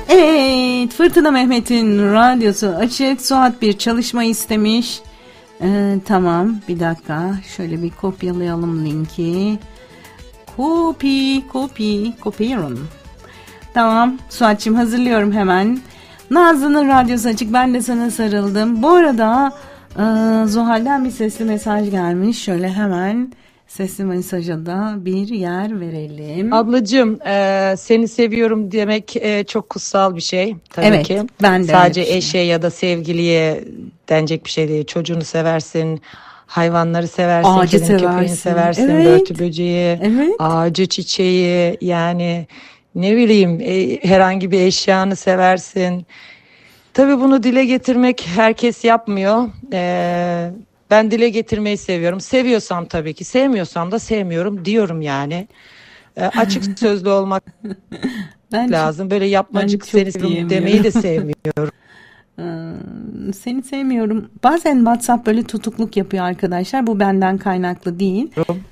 Evet, Fırtına Mehmet'in radyosu açık. Suat bir çalışma istemiş. Tamam, bir dakika. Şöyle bir kopyalayalım linki. Kopyuyorum. Tamam, Suat'cığım hazırlıyorum hemen. Nazlı'nın radyosu açık. Ben de sana sarıldım. Bu arada Zuhal'den bir sesli mesaj gelmiş. Şöyle hemen sesli mesaja da bir yer verelim. Ablacığım seni seviyorum demek çok kutsal bir şey tabii evet, ki. Ben de sadece eşe ya da sevgiliye denecek bir şey değil. Çocuğunu seversin, hayvanları seversin, ağacı kedini köpeğini seversin, börtü böceği, ağacı çiçeği, yani ne bileyim herhangi bir eşyanı seversin. Tabii bunu dile getirmek herkes yapmıyor. Ben dile getirmeyi seviyorum. Seviyorsam tabii ki, sevmiyorsam da sevmiyorum diyorum yani. Açık sözlü olmak lazım. Böyle yapmacık seni seviyorum demeyi de sevmiyorum. Seni sevmiyorum. Bazen WhatsApp böyle tutukluk yapıyor arkadaşlar. Bu benden kaynaklı değil.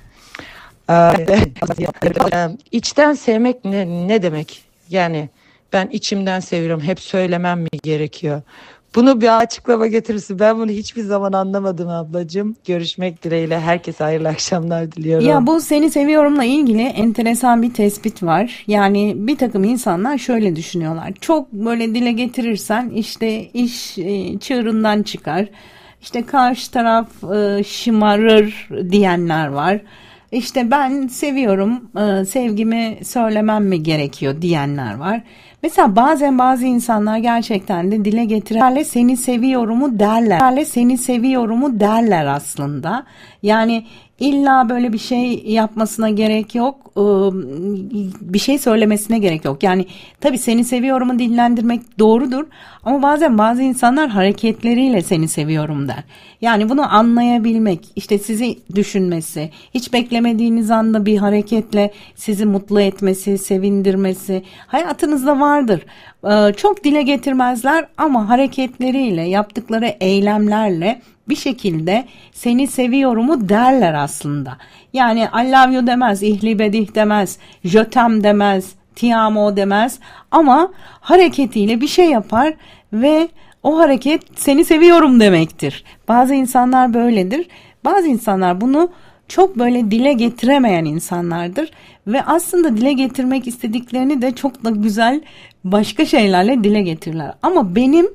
İçten sevmek ne demek? Yani ben içimden seviyorum. Hep söylemem mi gerekiyor? Bunu bir açıklama getirirsin. Ben bunu hiçbir zaman anlamadım ablacığım. Görüşmek dileğiyle. Herkese hayırlı akşamlar diliyorum. Ya bu seni seviyorumla ilgili enteresan bir tespit var. Yani bir takım insanlar şöyle düşünüyorlar. Çok böyle dile getirirsen işte iş çığırından çıkar. İşte karşı taraf şımarır diyenler var. İşte ben seviyorum, sevgimi söylemem mi gerekiyor diyenler var. Mesela bazen bazı insanlar gerçekten de dile getirirler, seni seviyorumu derler. Seni seviyorumu derler aslında. Yani illa böyle bir şey yapmasına gerek yok. Bir şey söylemesine gerek yok. Yani tabii seni seviyorumu dillendirmek doğrudur. Ama bazen bazı insanlar hareketleriyle seni seviyorum der. Yani bunu anlayabilmek, işte sizi düşünmesi, hiç beklemediğiniz anda bir hareketle sizi mutlu etmesi, sevindirmesi hayatınızda vardır. Çok dile getirmezler ama hareketleriyle, yaptıkları eylemlerle bir şekilde seni seviyorumu derler aslında. Yani I love you demez, ihli bedih demez, je t'aime demez, ti amo demez ama hareketiyle bir şey yapar ve o hareket seni seviyorum demektir. Bazı insanlar böyledir. Bazı insanlar bunu çok böyle dile getiremeyen insanlardır ve aslında dile getirmek istediklerini de çok da güzel başka şeylerle dile getirirler. Ama benim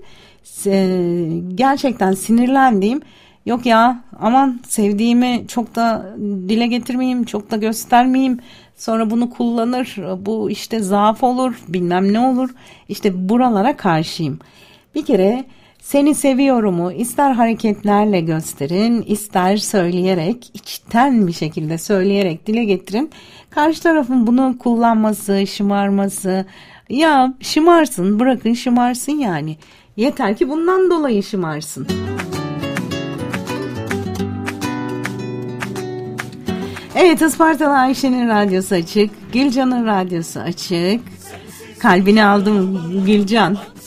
gerçekten sinirlendiğim, yok ya aman sevdiğimi çok da dile getirmeyeyim, çok da göstermeyeyim, sonra bunu kullanır, bu işte zaaf olur, bilmem ne olur, işte buralara karşıyım. Bir kere seni seviyorumu ister hareketlerle gösterin, ister söyleyerek, içten bir şekilde söyleyerek dile getirin. Karşı tarafın bunu kullanması, şımarması, ya şımarsın, bırakın şımarsın yani. Yeter ki bundan dolayı şımarsın. Evet, Ispartalı Ayşe'nin radyosu açık, Gülcan'ın radyosu açık. Kalbini aldım Gülcan.